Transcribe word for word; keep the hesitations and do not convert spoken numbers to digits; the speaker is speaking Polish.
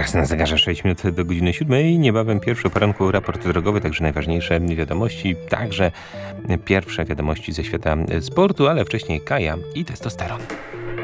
Teraz na zegarze sześć minut do godziny siódmej. Niebawem pierwszy o poranku raport drogowy, także najważniejsze wiadomości, także pierwsze wiadomości ze świata sportu, ale wcześniej Kaja i testosteron.